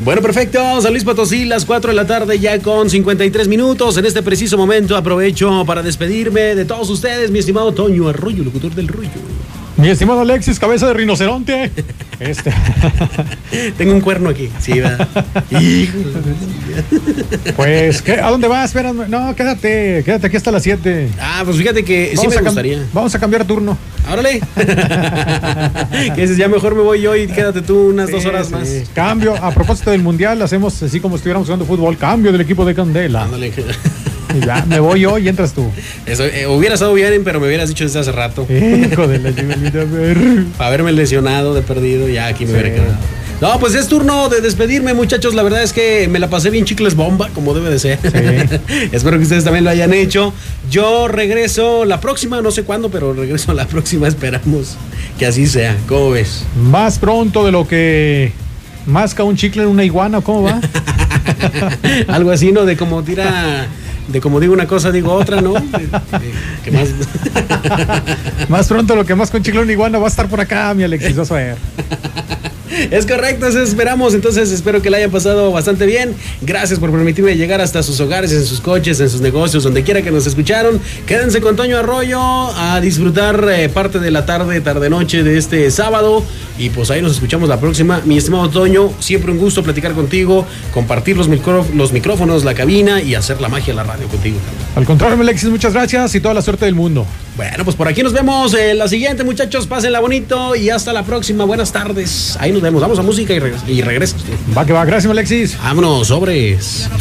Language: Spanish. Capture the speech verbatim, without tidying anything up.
Bueno, perfecto. San Luis Potosí, las cuatro de la tarde ya con cincuenta y tres minutos. En este preciso momento aprovecho para despedirme de todos ustedes, mi estimado Toño Arroyo, locutor del Rollo. Mi estimado Alexis, cabeza de rinoceronte. Este. Tengo un cuerno aquí. Sí, va. Hijo. Pues, ¿qué? ¿A dónde vas? Espera, no, quédate, quédate aquí hasta las siete. Ah, pues fíjate que vamos sí me a gustaría. Vamos a cambiar turno. Órale. Que dices, ya mejor me voy yo y quédate tú unas sí, dos horas sí. más. Cambio, a propósito del mundial, hacemos así como si estuviéramos jugando fútbol. Cambio del equipo de Candela. Ándale. Y ya, me voy yo y entras tú. Eso, eh, hubiera estado bien, pero me hubieras dicho desde hace rato. Hijo de la ver. Para haberme lesionado de perdido, ya aquí me sí. hubiera quedado. No, pues es turno de despedirme, muchachos. La verdad es que me la pasé bien chicles bomba, como debe de ser. Sí. Espero que ustedes también lo hayan hecho. Yo regreso la próxima, no sé cuándo, pero regreso la próxima. Esperamos que así sea. ¿Cómo ves? Más pronto de lo que masca un chicle en una iguana, ¿cómo va? Algo así, ¿no? De como tira... De como digo una cosa, digo otra, ¿no? De, de, que más... más pronto lo que más con chicle en una iguana va a estar por acá, mi Alexis, vas a ver. Es correcto, eso esperamos. Entonces espero que la hayan pasado bastante bien. Gracias por permitirme llegar hasta sus hogares, en sus coches, en sus negocios, donde quiera que nos escucharon. Quédense con Toño Arroyo a disfrutar eh, parte de la tarde, tarde-noche de este sábado. Y pues ahí nos escuchamos la próxima. Mi estimado Toño, siempre un gusto platicar contigo, compartir los, micro, los micrófonos, la cabina y hacer la magia de la radio contigo. Al contrario, Alexis, muchas gracias y toda la suerte del mundo. Bueno, pues por aquí nos vemos en la siguiente, muchachos. Pásenla bonito y hasta la próxima. Buenas tardes. Ahí nos vemos. Vamos a música y, regres- y regreso. Va que va. Gracias, Alexis. Vámonos, sobres.